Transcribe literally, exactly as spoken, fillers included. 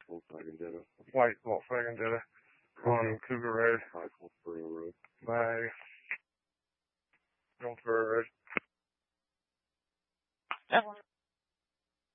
Volkswagen Jetta. White Volkswagen Jetta on Cougar Road. High Goldsboro Road. By Goldsboro Road. That one.